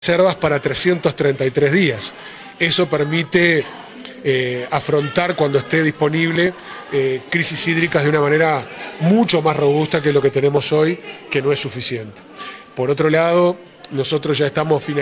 reservas para 333 días. Eso permite afrontar cuando esté disponible crisis hídricas de una manera mucho más robusta que lo que tenemos hoy, que no es suficiente. Por otro lado, nosotros ya estamos finalizando